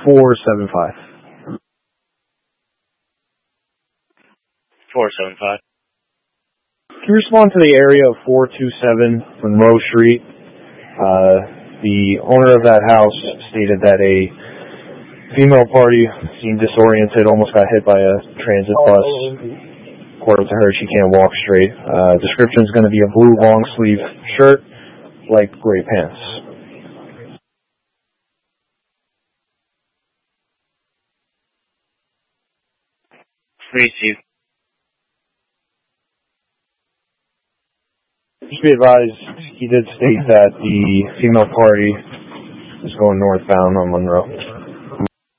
475. 475. Can you respond to the area of 427 Monroe Street? The owner of that house stated that a female party seemed disoriented, almost got hit by a transit bus. According to her, she can't walk straight. Description is going to be a blue long-sleeve shirt, light gray pants. Receive. Just be advised, he did state that the female party is going northbound on Monroe.